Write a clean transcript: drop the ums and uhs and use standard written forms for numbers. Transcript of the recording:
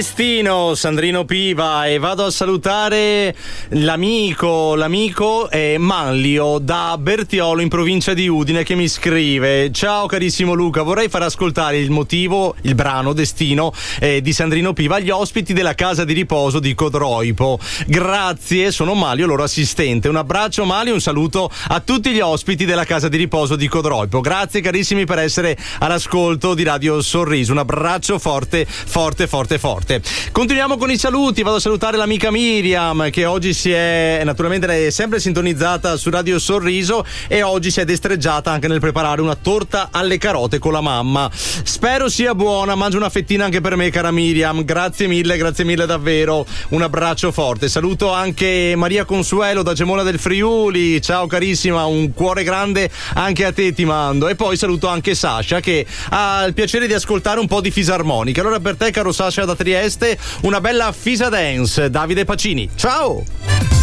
Destino, Sandrino Piva, e vado a salutare l'amico Manlio da Bertiolo in provincia di Udine che mi scrive: ciao carissimo Luca, vorrei far ascoltare il brano Destino di Sandrino Piva agli ospiti della casa di riposo di Codroipo. Grazie, sono Manlio, loro assistente. Un abbraccio Manlio, un saluto a tutti gli ospiti della casa di riposo di Codroipo. Grazie carissimi per essere all'ascolto di Radio Sorriso, un abbraccio forte. Continuiamo con i saluti. Vado a salutare l'amica Miriam che oggi è sempre sintonizzata su Radio Sorriso e oggi si è destreggiata anche nel preparare una torta alle carote con la mamma. Spero sia buona, mangia una fettina anche per me, cara Miriam. Grazie mille davvero, un abbraccio forte. Saluto anche Maria Consuelo da Gemona del Friuli. Ciao carissima, un cuore grande anche a te ti mando. E poi saluto anche Sasha che ha il piacere di ascoltare un po' di fisarmonica. Allora per te, caro Sasha da Trieste, una bella fisa dance. Davide Pacini, ciao!